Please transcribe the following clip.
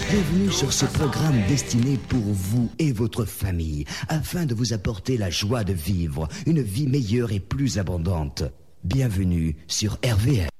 Bienvenue sur ce programme destiné pour vous et votre famille, afin de vous apporter la joie de vivre une vie meilleure et plus abondante. Bienvenue sur RVM.